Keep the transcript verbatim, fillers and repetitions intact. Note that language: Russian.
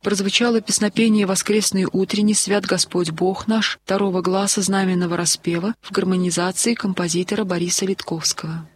прозвучало песнопение воскресный утренний «Свят Господь Бог наш» второго гласа знаменного распева в гармонизации композитора Бориса Литковского.